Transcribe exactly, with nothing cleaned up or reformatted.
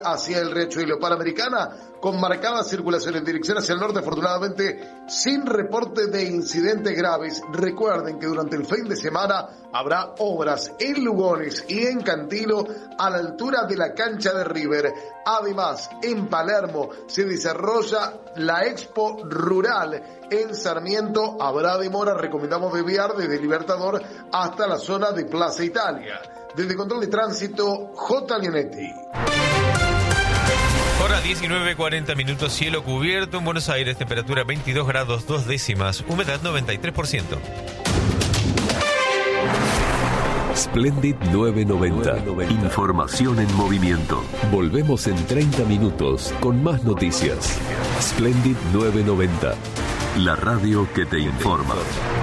hacia el Riachuelo. Panamericana, con marcada circulación en dirección hacia el norte, afortunadamente sin reporte de incidentes graves. Recuerden que durante el fin de semana habrá obras en Lugones y en Cantilo a la altura de la cancha de River. Además, en Palermo se desarrolla la Expo Rural. En Sarmiento habrá demora, recomendamos desviar desde Libertador hasta la zona de Plaza Italia. Desde Control de Tránsito, J. Leonetti. Hora diecinueve cuarenta minutos, cielo cubierto en Buenos Aires, temperatura veintidós grados dos décimas, humedad noventa y tres por ciento. Splendid novecientos noventa. Información en movimiento. Volvemos en treinta minutos con más noticias. Splendid novecientos noventa. La radio que te informa.